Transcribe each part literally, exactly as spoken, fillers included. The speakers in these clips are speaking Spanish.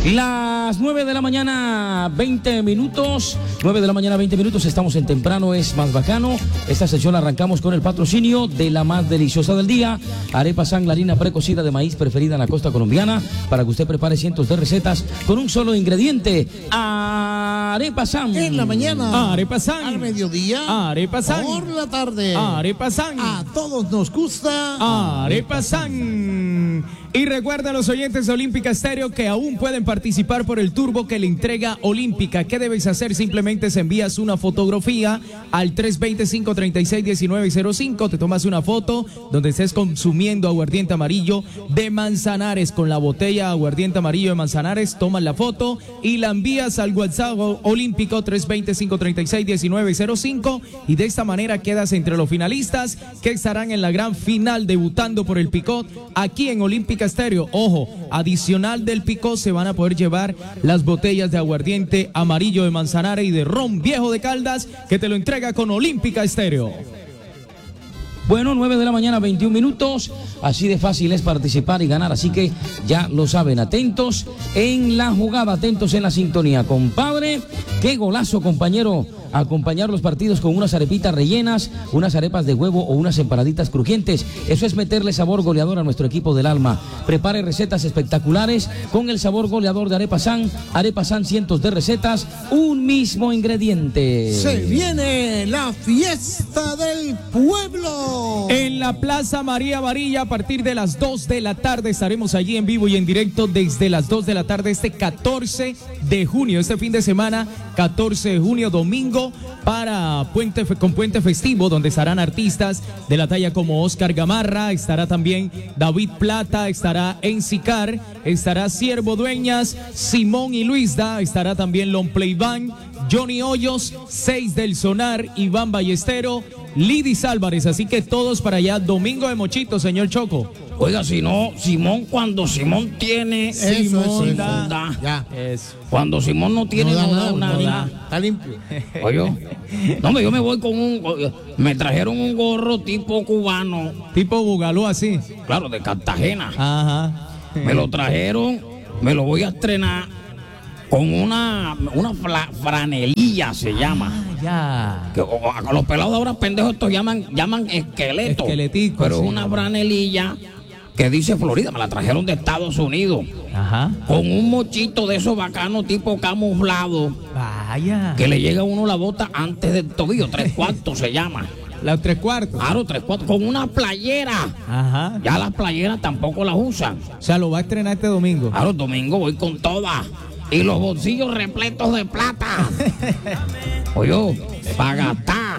Las nueve de la mañana, veinte minutos. nueve de la mañana, veinte minutos. Estamos en Temprano es Más Bacano. Esta sesión arrancamos con el patrocinio de la más deliciosa del día. Arepa San, la harina precocida de maíz preferida en la costa colombiana. Para que usted prepare cientos de recetas con un solo ingrediente. Arepa San. En la mañana. Arepa San. Al mediodía. Arepa San. Por la tarde. Arepa San. A todos nos gusta. Arepa San. Y recuerda a los oyentes de Olímpica Estéreo que aún pueden participar por el turbo que le entrega Olímpica. ¿Qué debes hacer? Simplemente se envías una fotografía al tres dos cero, cinco tres seis, uno nueve cero cinco. Te tomas una foto donde estés consumiendo aguardiente amarillo de Manzanares con la botella aguardiente amarillo de Manzanares. Tomas la foto y la envías al WhatsApp olímpico tres dos cero, cinco tres seis, uno nueve cero cinco. Y de esta manera quedas entre los finalistas que estarán en la gran final debutando por el Picot aquí en Olímpica Estéreo. Ojo, adicional del Picot se van a poder llevar las botellas de aguardiente amarillo de Manzanares y de ron viejo de Caldas que te lo entrega con Olímpica Estéreo. Bueno, nueve de la mañana, veintiún minutos. Así de fácil es participar y ganar. Así que ya lo saben, atentos en la jugada, atentos en la sintonía. Compadre, qué golazo, compañero. Acompañar los partidos con unas arepitas rellenas, unas arepas de huevo o unas empanaditas crujientes. Eso es meterle sabor goleador a nuestro equipo del alma. Prepare recetas espectaculares con el sabor goleador de Arepa San. Arepa San, cientos de recetas, un mismo ingrediente. Se viene la fiesta del pueblo. En la Plaza María Varilla, a partir de las dos de la tarde, estaremos allí en vivo y en directo desde las dos de la tarde este catorce de junio, este fin de semana, catorce de junio, domingo, para Puente, con Puente Festivo, donde estarán artistas de la talla como Oscar Gamarra, estará también David Plata, estará Encicar, estará Siervo Dueñas, Simón y Luisda, estará también Lomplay Band, Johnny Hoyos, Seis del Sonar, Iván Ballestero, Lidis Álvarez, así que todos para allá, domingo de Mochito, señor Choco. Oiga, si no, Simón, cuando Simón tiene, Eso, Simón eso, da, eso. da. Ya. Eso. Cuando Simón no tiene, No da no da nada, una no ni- da. Está limpio. Oye, no, me- yo me voy con un, me trajeron un gorro tipo cubano, Tipo Bugalú así. claro, de Cartagena. Ajá. Me lo trajeron, me lo voy a estrenar con una, una fla- franelilla se llama. Ya. Que, o- o- los pelados ahora pendejos estos llaman, llaman esqueleto. Esqueletico, Pero sí. es una franelilla que dice Florida, me la trajeron de Estados Unidos. Ajá. Con un mochito de esos bacanos tipo camuflado, Vaya. que le llega a uno la bota antes del tobillo, tres cuartos se llama. Los tres cuartos. Claro, tres cuartos, con una playera. Ajá. Ya las playeras tampoco las usan. O sea, lo va a estrenar este domingo. Claro, domingo voy con todas. Y los bolsillos repletos de plata. Oye, para gastar.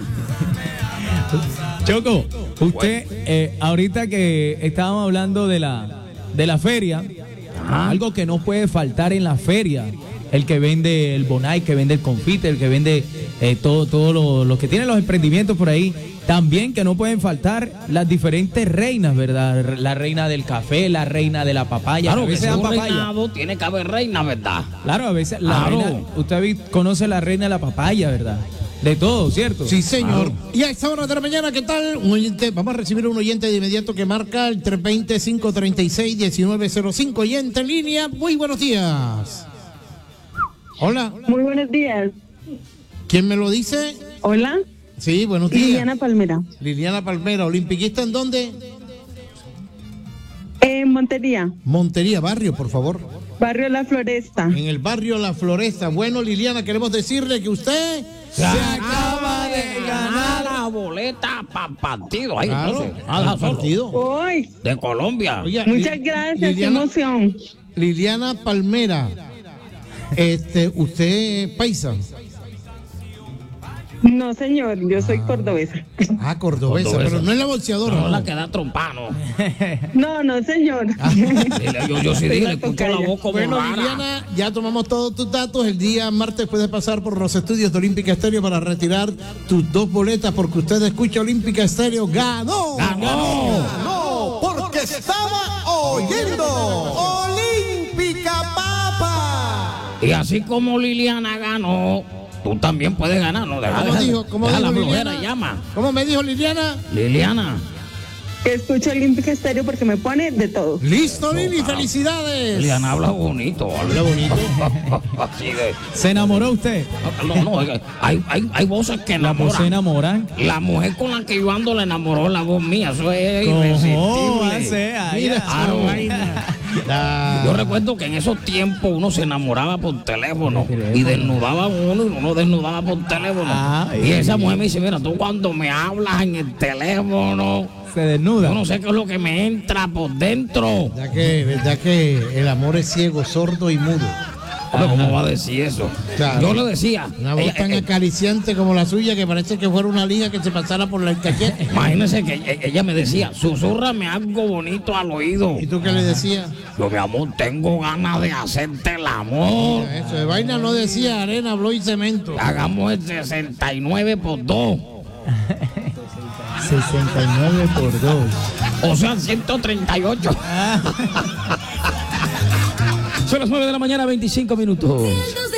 Choco, usted, eh, ahorita que estábamos hablando de la, de la feria, Ajá. algo que no puede faltar en la feria, el que vende el bonai, que vende el confite, el que vende eh, todo, todo lo, lo que tiene los emprendimientos por ahí, también que no pueden faltar las diferentes reinas, ¿verdad? La reina del café, la reina de la papaya. Claro, a que veces si dan un papaya. reinado tiene que haber reina, ¿verdad? Claro, a veces la Claro. reina, usted vi- conoce la reina de la papaya, ¿verdad? De todo, ¿cierto? Sí, señor. Claro. Y a esta hora de la mañana, ¿qué tal? Un oyente, vamos a recibir un oyente de inmediato que marca el tres dos cero, cinco tres seis, uno nueve cero cinco. Oyente en línea, muy buenos días. Hola, Muy buenos días. ¿quién me lo dice? Hola, Sí, buenos días. Liliana Palmera. Liliana Palmera, olimpiquista en dónde? En Montería, Montería, barrio, por favor. barrio La Floresta. En el barrio La Floresta. Bueno, Liliana, queremos decirle que usted Se acaba de ganar la boleta para partido. Ahí, Claro, entonces, nada al solo. partido. Hoy, De Colombia. Oye, muchas Li- gracias, qué Liliana, emoción. Liliana Palmera, este, usted es paisa. No, señor, yo soy cordobesa. Ah, cordobesa, Cordobesa. pero no es la boxeadora. No ¿no? la que da trompano. No, no, señor. Dile, Yo, yo sí dije, Soy le la escucho la tocaya. voz como Bueno, rara. Liliana, ya tomamos todos tus datos. El día martes puedes pasar por los estudios de Olímpica Estéreo para retirar tus dos boletas porque usted escucha Olímpica Estéreo. ¡Ganó! ¡Ganó! ¡Ganó! Porque estaba oyendo Olímpica Papa. Y así como Liliana ganó, tú también puedes ganar. No, deja, ¿Cómo deja- dijo? ¿Cómo deja dijo la flojera Liliana? y llama. ¿Cómo me dijo Liliana? Liliana, Que escucho Olímpica Estéreo porque me pone de todo. Listo, Lili, felicidades. Liliana habla bonito. Habla bonito. Así de... ¿Se enamoró usted? No, no, hay, hay, hay voces que ¿La voz se enamoran. enamoran? La mujer con la que yo ando la enamoró la voz mía. Eso es ¿Cómo irresistible. hace? Ay, Mira ay. esa vaina. Ah. Yo recuerdo que en esos tiempos uno se enamoraba por teléfono y desnudaba uno y uno desnudaba por teléfono. Ay. Y esa mujer me dice, mira, tú cuando me hablas en el teléfono, Se desnuda. yo no sé qué es lo que me entra por dentro. ¿Verdad que, verdad que el amor es ciego, sordo y mudo? Hombre, ¿cómo va a decir eso? Claro. Yo le decía, Una voz ella- tan eh, acariciante como la suya que parece que fuera una liga que se pasara por la caqueta. imagínese que e- ella me decía, susúrrame algo bonito al oído. ¿Y tú qué le decías? Yo, mi amor, tengo ganas de hacerte el amor. Eso de vaina no decía arena, bló y cemento. Hagamos el sesenta y nueve por dos. sesenta y nueve por dos. O sea, ciento treinta y ocho. Son las nueve de la mañana, veinticinco minutos.